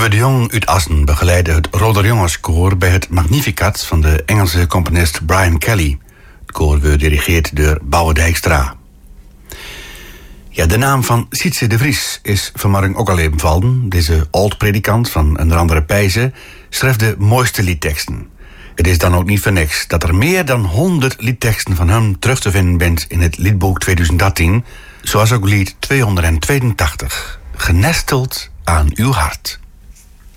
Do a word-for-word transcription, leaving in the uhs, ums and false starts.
Lieve de Jong uit Assen begeleidde het Roder-Jongenskoor bij het Magnificat van de Engelse componist Brian Kelly. Het koor werd dirigeerd door Bouwe Dijkstra. Ja, de naam van Sietse de Vries is vanmorgen ook al even vallen. Deze oud-predikant van onder andere Pijzen schreef de mooiste liedteksten. Het is dan ook niet voor niks dat er meer dan honderd liedteksten van hem terug te vinden bent in het liedboek tweeduizend dertien, zoals ook lied tweehonderdtweeëntachtig, Genesteld aan uw hart.